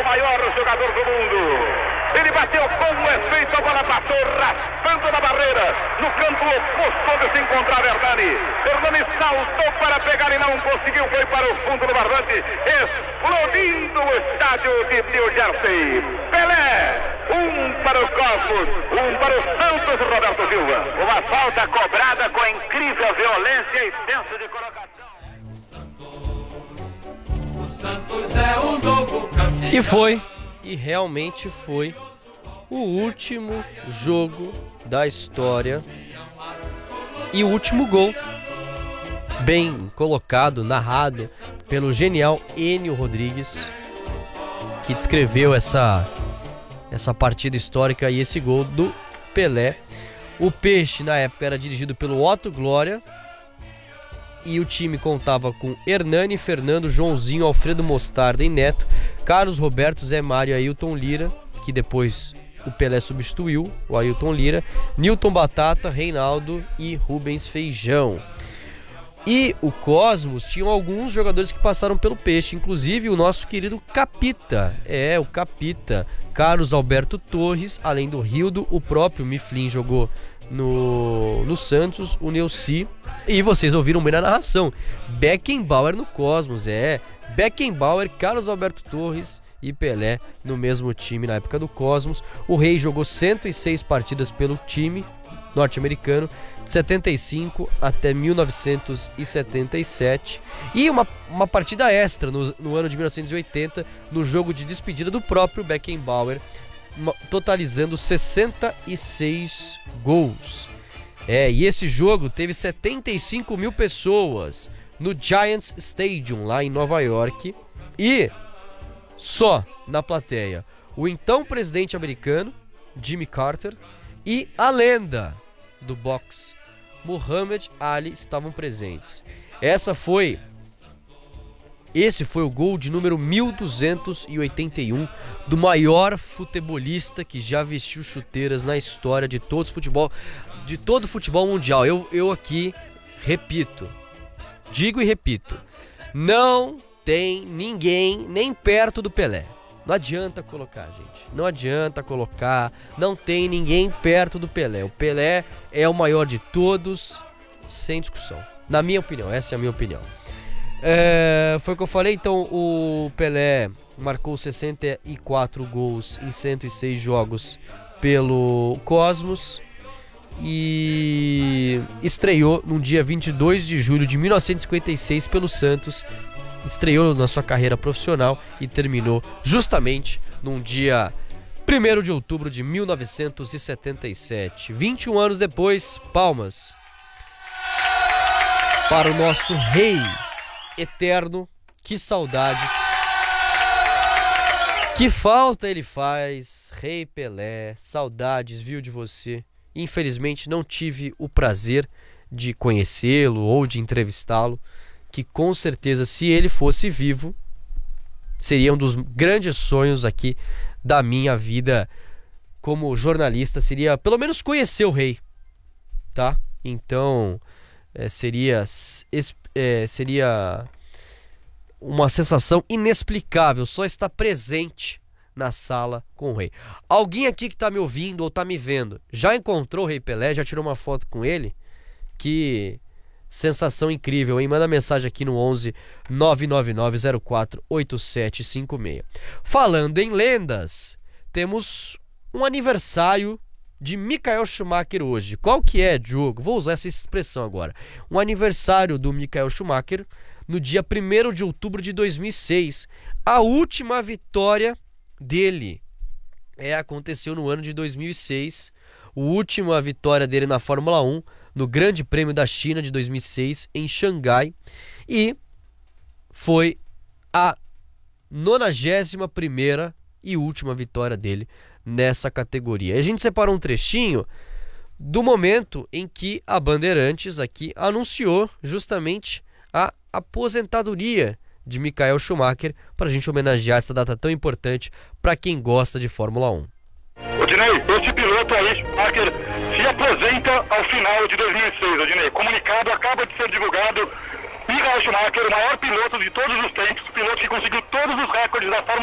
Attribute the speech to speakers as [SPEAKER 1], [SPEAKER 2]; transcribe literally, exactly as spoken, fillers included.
[SPEAKER 1] o maior jogador do mundo. Ele bateu com efeito, a bola passou raspando na barreira, no canto oposto onde se encontrava Hernani. Hernani saltou para pegar e não conseguiu, foi para o fundo do barbante, explodindo o estádio de New Jersey. Pelé, um para o Cosmos, um para o Santos, Roberto Silva. Uma falta cobrada com incrível violência e senso de colocação.
[SPEAKER 2] O Santos é o novo campeão.
[SPEAKER 3] E foi, e realmente foi, o último jogo da história e o último gol, bem colocado, narrado pelo genial Enio Rodrigues, que descreveu essa, essa partida histórica e esse gol do Pelé. O Peixe, na época, era dirigido pelo Otto Glória e o time contava com Hernani, Fernando, Joãozinho, Alfredo Mostarda e Neto, Carlos Roberto, Zé Mário e Ailton Lira, que depois o Pelé substituiu, o Ailton Lira, Nilton Batata, Reinaldo e Rubens Feijão. E o Cosmos tinham alguns jogadores que passaram pelo Peixe, inclusive o nosso querido Capita, é, o Capita, Carlos Alberto Torres, além do Rildo, o próprio Mifflin jogou no, no Santos, o Neuci, e vocês ouviram bem na narração, Beckenbauer no Cosmos, é, Beckenbauer, Carlos Alberto Torres e Pelé no mesmo time na época do Cosmos. O Rei jogou cento e seis partidas pelo time norte-americano, de setenta e cinco até mil novecentos e setenta e sete, e uma, uma partida extra no, no ano de mil novecentos e oitenta, no jogo de despedida do próprio Beckenbauer, uma, totalizando sessenta e seis gols. É, e esse jogo teve setenta e cinco mil pessoas no Giants Stadium, lá em Nova York, e só na plateia o então presidente americano, Jimmy Carter, e a lenda do boxe, Muhammad Ali, estavam presentes. Essa foi Esse foi o gol de número mil duzentos e oitenta e um do maior futebolista que já vestiu chuteiras na história de todo o futebol, de todo o futebol mundial. Eu, eu aqui repito, digo e repito, não tem ninguém nem perto do Pelé. Não adianta colocar, gente. Não adianta colocar. Não tem ninguém perto do Pelé. O Pelé é o maior de todos, sem discussão. Na minha opinião, essa é a minha opinião. É, foi o que eu falei, então o Pelé marcou sessenta e quatro gols em cento e seis jogos pelo Cosmos e estreou no dia vinte e dois de julho de mil novecentos e cinquenta e seis pelo Santos. Estreou na sua carreira profissional e terminou justamente num dia primeiro de outubro de mil novecentos e setenta e sete. vinte e um anos depois, palmas para o nosso rei eterno. Que saudades, que falta ele faz, Rei Pelé. Saudades, viu, de você. Infelizmente não tive o prazer de conhecê-lo ou de entrevistá-lo, que com certeza, se ele fosse vivo, seria um dos grandes sonhos aqui da minha vida como jornalista, seria pelo menos conhecer o rei, tá? Então é, seria é, seria uma sensação inexplicável só estar presente na sala com o rei. Alguém aqui que tá me ouvindo ou tá me vendo já encontrou o Rei Pelé, já tirou uma foto com ele? Que sensação incrível, hein? Manda mensagem aqui no onze nove nove nove zero quatro oito sete cinco seis. Falando em lendas, temos um aniversário de Michael Schumacher hoje. Qual que é, Diogo? Vou usar essa expressão agora. Um aniversário do Michael Schumacher no dia primeiro de outubro de dois mil e seis. A última vitória dele é, aconteceu no ano de dois mil e seis. A última vitória dele na Fórmula um, no Grande Prêmio da China de dois mil e seis, em Xangai, e foi a nonagésima primeira e última vitória dele nessa categoria. A gente separou um trechinho do momento em que a Bandeirantes aqui anunciou justamente a aposentadoria de Michael Schumacher, para a gente homenagear essa data tão importante para quem gosta de Fórmula um.
[SPEAKER 1] Odinei, esse piloto aí, Schumacher, se aposenta ao final de dois mil e seis, Odinei. Comunicado acaba de ser divulgado. Michael Schumacher, o maior piloto de todos os tempos, piloto que conseguiu todos os recordes da Fórmula